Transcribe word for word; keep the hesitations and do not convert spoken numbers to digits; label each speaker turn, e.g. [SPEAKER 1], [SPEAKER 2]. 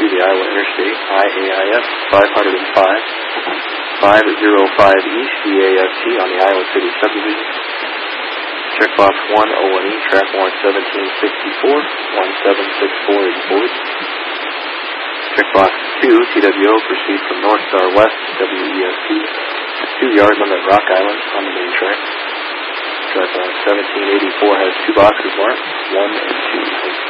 [SPEAKER 1] to the Iowa Interstate, I A I S five oh five, five oh five East D A F T on the Iowa City subdivision. Checkbox one oh one E, track warrant seventeen sixty-four, one seven six four is void. Checkbox two, T W O, proceed from North Star West, W E S T, two yard limit Rock Island on the main track. Track warrant seventeen eighty-four has two boxes marked, one and two.